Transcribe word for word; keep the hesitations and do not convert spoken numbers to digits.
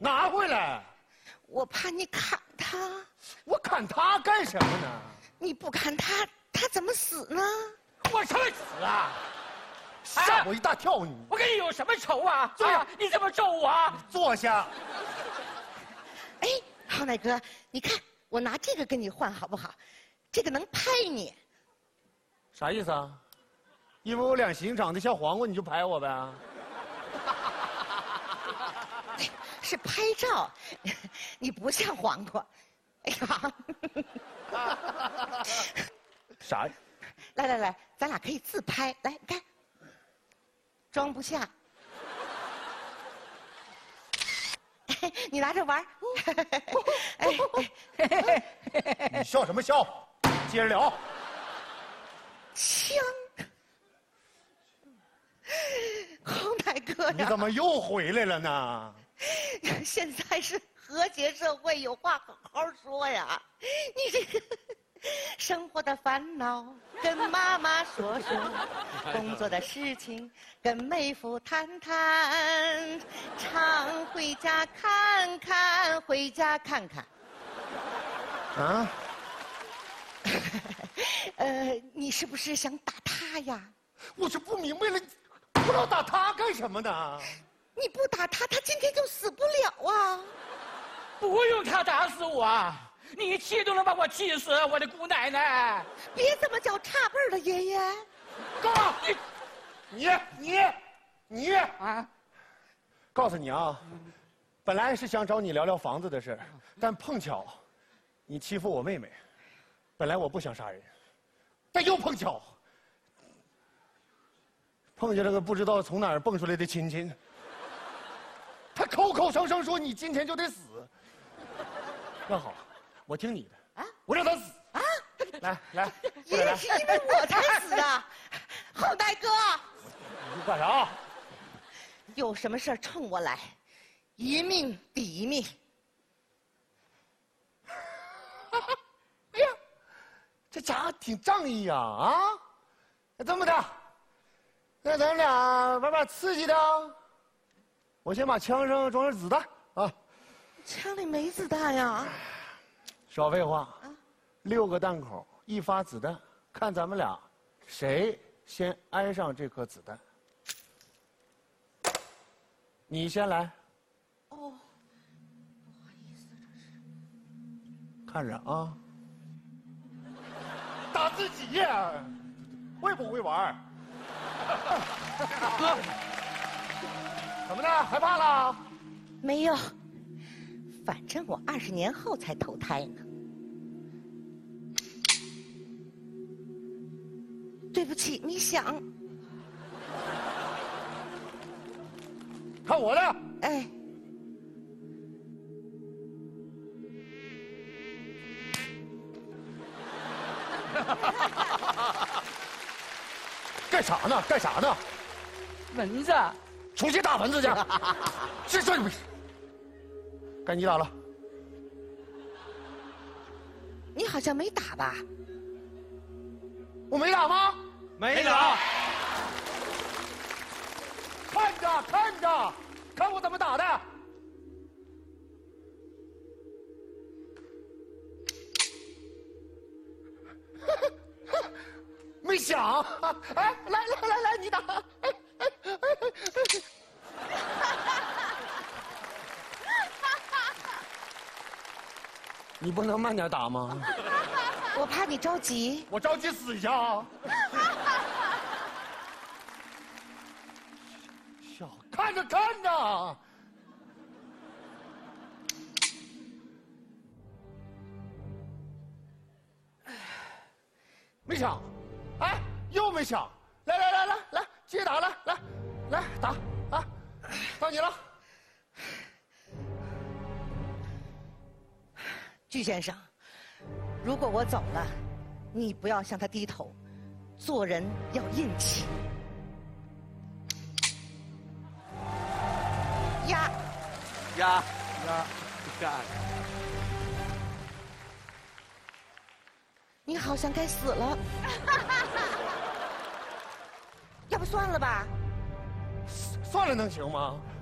拿回来。 我怕你砍他。 我砍他干什么呢？ 你不砍他，他怎么死呢？ 我什么死啊？吓我一大跳！你， 我跟你有什么仇啊？ 坐下， 你怎么咒我啊？ 坐下。 哎，浩乃哥，你看我拿这个跟你换好不好？这个能拍你。 啥意思啊？因为我脸型长得像黄瓜，你就拍我呗？ 是拍照，你不像黄瓜。哎呀， 啥？ 来来来，咱俩可以自拍。来，你看，装不下。你拿着玩。哎哎，你笑什么笑？接着聊。 枪。浩乃哥呀， 你怎么又回来了呢？ 现在是和谐社会，有话好好说呀。你这个生活的烦恼跟妈妈说说，工作的事情跟妹夫谈谈，常回家看看，回家看看。 啊？ 呃，你是不是想打他呀？ 我是不明白了，不知道打他干什么呢？ 你不打他，他今天就死不了啊！ 不用他打死我啊！你一气都能把我气死，我的姑奶奶！ 别这么叫差辈儿的爷爷。 干嘛？你你你你啊！告诉你啊，本来是想找你聊聊房子的事，但碰巧你欺负我妹妹。本来我不想杀人，但又碰巧碰见了个不知道从哪儿蹦出来的亲戚。他口口声声说你今天就得死。那好，我听你的啊，我让他死啊！来来， 爷爷是因为我才死啊！浩乃哥， 你干啥？ 有什么事儿冲我来，一命抵一命。 哎呀，这家伙挺仗义呀！啊，那这么的，那咱俩玩把刺激的。我先把枪上装上子弹啊！ 枪里没子弹呀！ 少废话啊！六个弹口，一发子弹，看咱们俩谁先挨上这颗子弹。你先来。 哦，不好意思，这是。 看着啊！打自己呀！会不会玩？哥。怎么的？害怕了？ 没有，反正我二十年后才投胎呢。对不起，你想？ 看我的！ 哎， 干啥呢？干啥呢？ 蚊子。 出去打蚊子去！是这不是？该你打了。 你好像没打吧？ 我没打吗？ 没打。 看着看着，看我怎么打的！没响。哎，来来来来，你打！哎哎哎哎！你不能慢点打吗？ 我怕你着急。 我着急死去啊！小看着看着，没响，哎，又没响！来来来来来，接打来来来打啊！到你了。 巨先生，如果我走了，你不要向他低头，做人要硬气。压， 压，压，压。 你好像该死了，要不算了吧？ 算了能行吗？